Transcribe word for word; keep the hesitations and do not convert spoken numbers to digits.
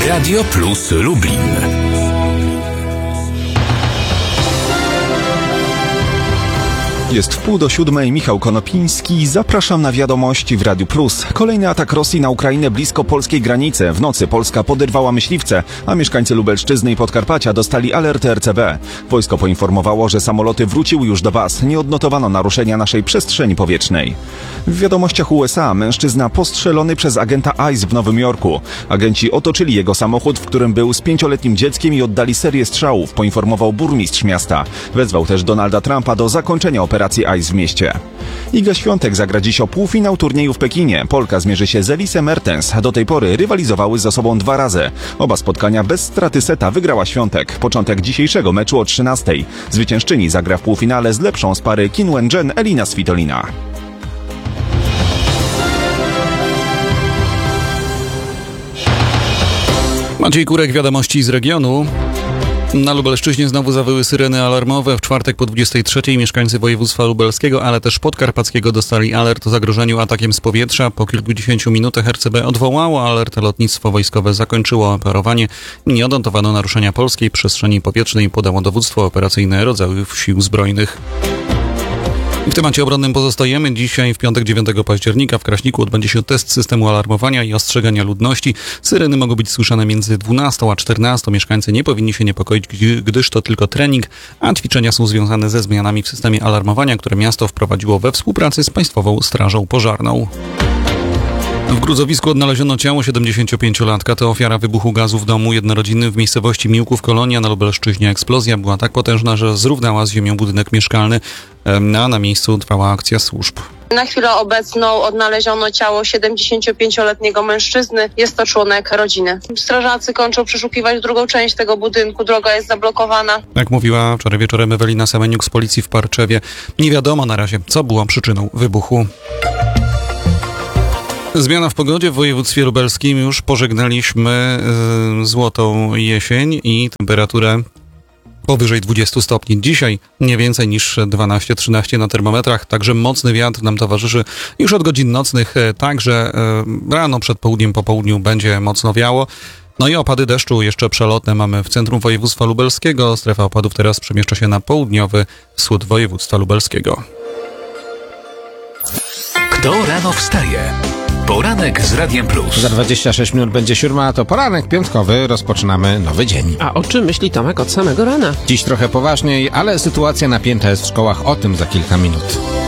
Radio Plus Lublin. Jest wpół do siódmej, Michał Konopiński. Zapraszam na wiadomości w Radiu Plus. Kolejny atak Rosji na Ukrainę blisko polskiej granicy. W nocy Polska poderwała myśliwce, a mieszkańcy Lubelszczyzny i Podkarpacia dostali alert R C B. Wojsko poinformowało, że samoloty wróciły już do baz. Nie odnotowano naruszenia naszej przestrzeni powietrznej. W wiadomościach U S A mężczyzna postrzelony przez agenta ICE w Nowym Jorku. Agenci otoczyli jego samochód, w którym był z pięcioletnim dzieckiem i oddali serię strzałów, poinformował burmistrz miasta. Wezwał też Donalda Trumpa do zakończenia operacji ICE w mieście. Iga Świątek zagra dziś o półfinał turnieju w Pekinie. Polka zmierzy się z Elisą Mertens. Do tej pory rywalizowały ze sobą dwa razy. Oba spotkania bez straty seta wygrała Świątek. Początek dzisiejszego meczu o trzynastej. Zwyciężczyni zagra w półfinale z lepszą z pary Qin Wen-jen Elina Svitolina. Maciej Kurek, wiadomości z regionu. Na Lubelszczyźnie znowu zawyły syreny alarmowe. W czwartek po dwudziestej trzeciej mieszkańcy województwa lubelskiego, ale też podkarpackiego dostali alert o zagrożeniu atakiem z powietrza. Po kilkudziesięciu minutach R C B odwołało alert, lotnictwo wojskowe zakończyło operowanie. Nie odnotowano naruszenia polskiej przestrzeni powietrznej, podało dowództwo operacyjne rodzajów sił zbrojnych. W temacie obronnym pozostajemy. Dzisiaj, w piątek dziewiątego października w Kraśniku odbędzie się test systemu alarmowania i ostrzegania ludności. Syreny mogą być słyszane między dwunastą a czternastą. Mieszkańcy nie powinni się niepokoić, gdyż to tylko trening, a ćwiczenia są związane ze zmianami w systemie alarmowania, które miasto wprowadziło we współpracy z Państwową Strażą Pożarną. W Grudzowisku odnaleziono ciało siedemdziesięciopięciolatka. To ofiara wybuchu gazu w domu jednorodzinnym w miejscowości Miłków Kolonia na Lubelszczyźnie. Eksplozja była tak potężna, że zrównała z ziemią budynek mieszkalny, a na miejscu trwała akcja służb. Na chwilę obecną odnaleziono ciało siedemdziesięciopięcioletniego mężczyzny. Jest to członek rodziny. Strażacy kończą przeszukiwać drugą część tego budynku. Droga jest zablokowana. Jak mówiła wczoraj wieczorem Ewelina Semeniuk z policji w Parczewie, nie wiadomo na razie, co było przyczyną wybuchu. Zmiana w pogodzie w województwie lubelskim. Już pożegnaliśmy y, złotą jesień i temperaturę powyżej dwudziestu stopni. Dzisiaj nie więcej niż dwanaście trzynaście na termometrach, także mocny wiatr nam towarzyszy już od godzin nocnych, także y, rano, przed południem, po południu będzie mocno wiało. No i opady deszczu jeszcze przelotne mamy w centrum województwa lubelskiego. Strefa opadów teraz przemieszcza się na południowy wschód województwa lubelskiego. Kto rano wstaje? Poranek z Radiem Plus. Za dwadzieścia sześć minut będzie siódma, to poranek piątkowy, rozpoczynamy nowy dzień. A o czym myśli Tomek od samego rana? Dziś trochę poważniej, ale sytuacja napięta jest w szkołach, o tym za kilka minut.